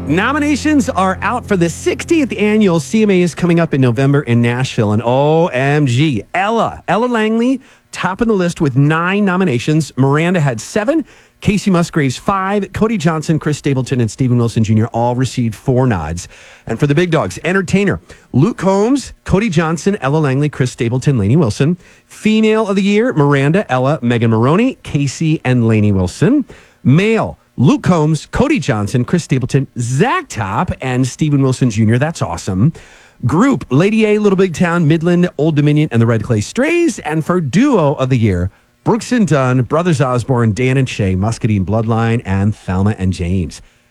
Nominations are out for the 60th annual CMA is coming up in November in Nashville. And OMG, Ella Langley, top of the list with 9 nominations. Miranda had 7. Casey Musgraves 5. Cody Johnson, Chris Stapleton, and Stephen Wilson Jr. all received 4 nods. And for the big dogs, entertainer, Luke Combs, Cody Johnson, Ella Langley, Chris Stapleton, Lainey Wilson. Female of the year, Miranda, Ella, Megan Maroney, Casey, and Lainey Wilson. Male, Luke Combs, Cody Johnson, Chris Stapleton, Zach Top, and Stephen Wilson Jr. That's awesome. Group, Lady A, Little Big Town, Midland, Old Dominion, and the Red Clay Strays. And for duo of the year, Brooks and Dunn, Brothers Osborne, Dan and Shay, Muscadine Bloodline, and Thelma and James.